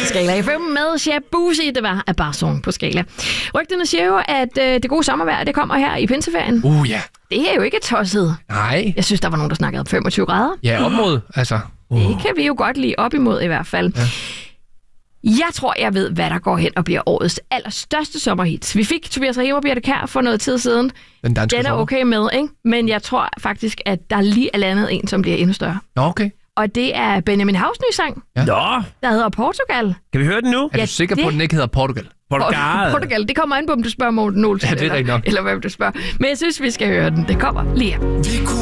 skala. FM med Shabuzi, det var Abarzon på skala. Rygterne siger jo, at det gode sommervejr, det kommer her i pinseferien. Ja. Det er jo ikke tosset. Nej. Jeg synes, der var nogen, der snakkede om 25 grader. Ja, op mod, altså. Det kan vi jo godt lide op imod i hvert fald. Ja. Jeg tror, jeg ved, hvad der går hen og bliver årets allerstørste sommerhits. Vi fik Tobias Rahim og Birthe Kjær for noget tid siden. Den er okay med, ikke? Men jeg tror faktisk, at der lige er landet en, som bliver endnu større. Okay. Og det er Benjamin Haus' nye sang, der hedder Portugal. Kan vi høre den nu? Er du sikker på, at den ikke hedder Portugal? Portugal. Det kommer an på, om du spørger Morten Olsen, ja, det er eller hvem du spørger. Men jeg synes, vi skal høre den. Det kommer lige her.